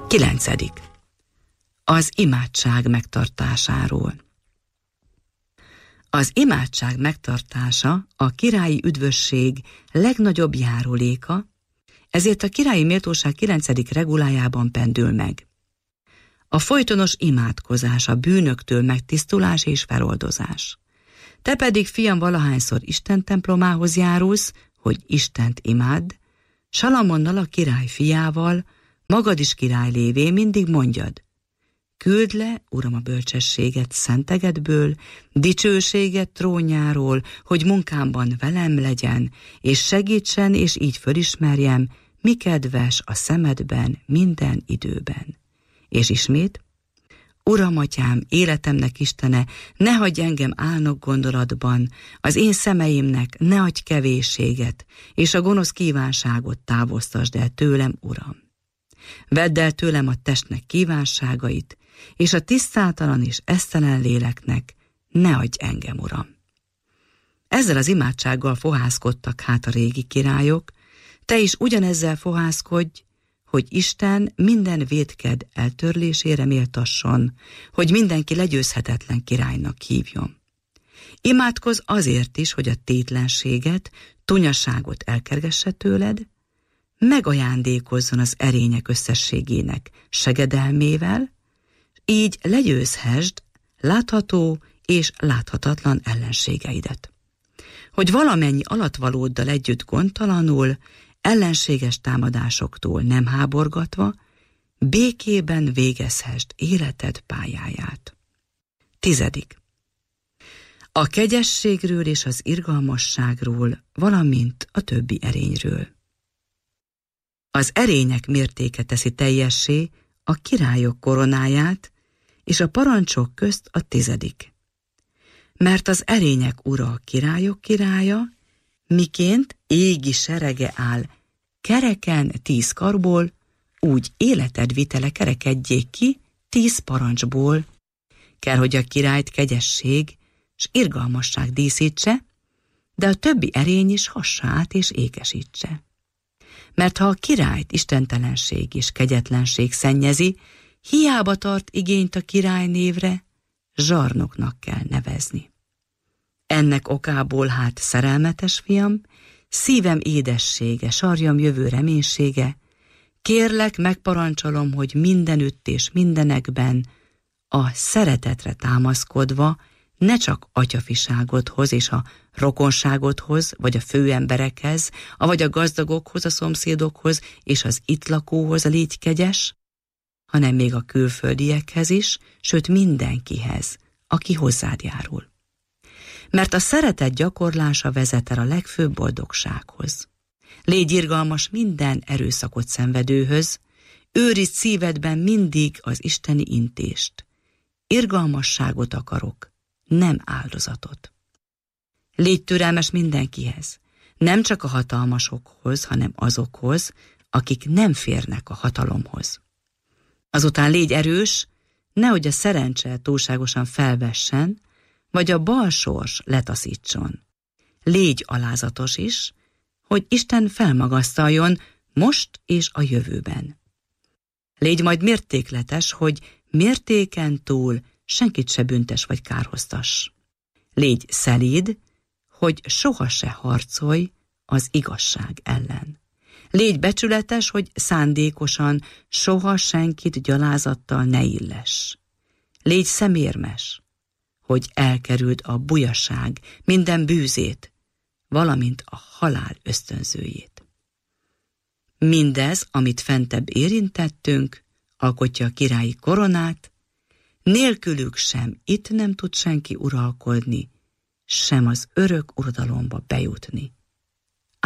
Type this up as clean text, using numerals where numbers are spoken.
9. Az imádság megtartásáról. Az imádság megtartása a királyi üdvösség legnagyobb járuléka, ezért a királyi méltóság 9. regulájában pendül meg. A folytonos imádkozás, a bűnöktől megtisztulás és feloldozás. Te pedig, fiam, valahányszor Isten templomához járulsz, hogy Istent imádd, Salamonnal, a király fiával, magad is király lévén mindig mondjad: küld le, Uram, a bölcsességet szentegedből, dicsőséget trónjáról, hogy munkámban velem legyen, és segítsen, és így fölismerjem, mi kedves a szemedben minden időben. És ismét: Uram, atyám, életemnek Istene, ne hagyj engem álnok gondolatban, az én szemeimnek ne adj kevésséget, és a gonosz kívánságot távoztasd el tőlem, Uram. Vedd el tőlem a testnek kívánságait, és a tisztátalan és esztelen léleknek ne adj engem, Uram. Ezzel az imádsággal fohászkodtak hát a régi királyok, te is ugyanezzel fohászkodj, hogy Isten minden vétked eltörlésére méltasson, hogy mindenki legyőzhetetlen királynak hívjon. Imádkozz azért is, hogy a tétlenséget, tunyaságot elkergesse tőled, megajándékozzon az erények összességének segedelmével, így legyőzhesd látható és láthatatlan ellenségeidet. Hogy valamennyi alattvalóddal együtt gondtalanul, ellenséges támadásoktól nem háborgatva, békében végezhesd életed pályáját. 10. A kegyességről és az irgalmasságról, valamint a többi erényről. Az erények mértéke teszi teljessé a királyok koronáját, és a parancsok közt a 10. Mert az erények ura a királyok királya, miként égi serege áll kereken 10 karból, úgy életed vitele kerekedjék ki 10 parancsból. Kell, hogy a királyt kegyesség s irgalmasság díszítse, de a többi erény is hassa át és ékesítse. Mert ha a királyt istentelenség és kegyetlenség szennyezi, hiába tart igényt a királynévre, zsarnoknak kell nevezni. Ennek okából hát, szerelmetes fiam, szívem édessége, sarjam jövő reménysége, kérlek, megparancsolom, hogy mindenütt és mindenekben a szeretetre támaszkodva ne csak atyafiságodhoz és a rokonságodhoz, vagy a főemberekhez, vagy a gazdagokhoz, a szomszédokhoz és az itt lakóhoz légy kegyes, hanem még a külföldiekhez is, sőt mindenkihez, aki hozzád járul. Mert a szeretet gyakorlása vezet el a legfőbb boldogsághoz. Légy irgalmas minden erőszakot szenvedőhöz, őrizd szívedben mindig az isteni intést. Irgalmasságot akarok, nem áldozatot. Légy türelmes mindenkihez, nem csak a hatalmasokhoz, hanem azokhoz, akik nem férnek a hatalomhoz. Azután légy erős, nehogy a szerencse túlságosan felvessen, vagy a bal sors letaszítson. Légy alázatos is, hogy Isten felmagasztaljon most és a jövőben. Légy majd mértékletes, hogy mértéken túl senkit se büntes vagy kárhoztass. Légy szelíd, hogy soha se harcolj az igazság ellen. Légy becsületes, hogy szándékosan soha senkit gyalázattal ne illess. Légy szemérmes, hogy elkerüld a bujaság minden bűzét, valamint a halál ösztönzőjét. Mindez, amit fentebb érintettünk, alkotja a királyi koronát, nélkülük sem itt nem tud senki uralkodni, sem az örök uradalomba bejutni.